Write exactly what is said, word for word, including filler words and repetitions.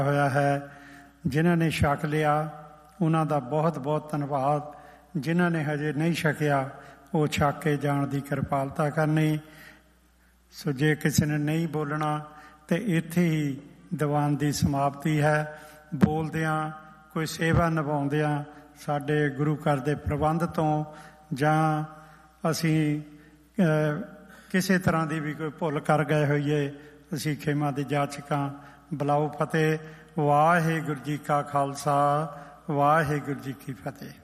ਹੋਇਆ ਹੈ। ਜਿਨ੍ਹਾਂ ਨੇ ਛਕ ਲਿਆ ਉਹਨਾਂ ਦਾ ਬਹੁਤ ਬਹੁਤ ਧੰਨਵਾਦ। ਜਿਨ੍ਹਾਂ ਨੇ ਹਜੇ ਨਹੀਂ ਛਕਿਆ ਉਹ ਛਕ ਕੇ ਜਾਣ ਦੀ ਕਿਰਪਾਲਤਾ ਕਰਨੀ। ਸੋ ਜੇ ਕਿਸੇ ਨੇ ਨਹੀਂ ਬੋਲਣਾ ਤੇ ਇੱਥੇ ਹੀ ਦੀਵਾਨ ਦੀ ਸਮਾਪਤੀ ਹੈ। ਬੋਲਦਿਆਂ ਕੋਈ ਸੇਵਾ ਨਿਭਾਉਂਦਿਆਂ ਸਾਡੇ ਗੁਰੂ ਘਰ ਦੇ ਪ੍ਰਬੰਧ ਤੋਂ ਜਾਂ ਅਸੀਂ ਕਿਸੇ ਤਰ੍ਹਾਂ ਦੀ ਵੀ ਕੋਈ ਭੁੱਲ ਕਰ ਗਏ ਹੋਈਏ, ਅਸੀਂ ਖਿਮਾ ਦੀ ਜਾਚਕਾਂ। ਬੁਲਾਓ ਫਤਿਹ। ਵਾਹਿਗੁਰੂ ਜੀ ਕਾ ਖਾਲਸਾ, ਵਾਹਿਗੁਰੂ ਜੀ ਕੀ ਫਤਿਹ।